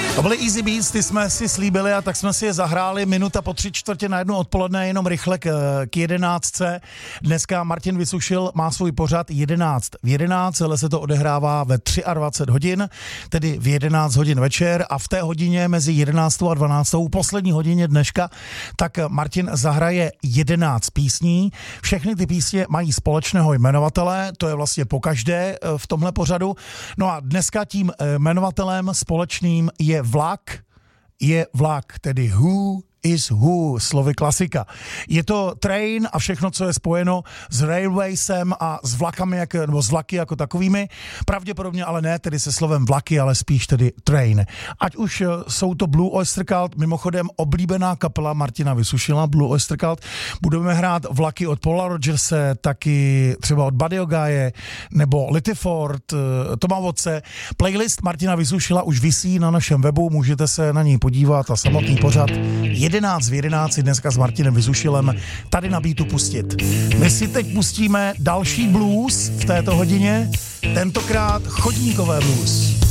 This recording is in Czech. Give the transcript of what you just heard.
To byly Easy Beats, ty jsme si slíbili a tak jsme si je zahráli minuta po 3:45 odpoledne, jenom rychle k 11. Dneska Martin Vysušil má svůj pořad 11 v 11, ale se to odehrává ve 23 hodin, tedy v 11 hodin večer a v té hodině mezi 11 a 12, poslední hodině dneška, tak Martin zahraje 11 písní. Všechny ty písně mají společného jmenovatele, to je vlastně pokaždé v tomhle pořadu. No a dneska tím jmenovatelem společným je vlak, tedy Who is Who, slovy klasika. Je to train a všechno, co je spojeno s railwaysem a s vlakami, nebo s vlaky jako takovými. Pravděpodobně ale ne tedy se slovem vlaky, ale spíš tedy train. Ať už jsou to Blue Oyster Cult, mimochodem oblíbená kapela Martina Vysušila, Blue Oyster Cult. Budeme hrát vlaky od Paula Rogerse, taky třeba od Buddy Ogaje, nebo Litty Ford, Toma Watse. Playlist Martina Vysušila už visí na našem webu, můžete se na něj podívat a samotný pořad 11 v 11 dneska s Martinem Vysušilem tady na Beatu pustit. My si teď pustíme další blues v této hodině, tentokrát chodníkové blues.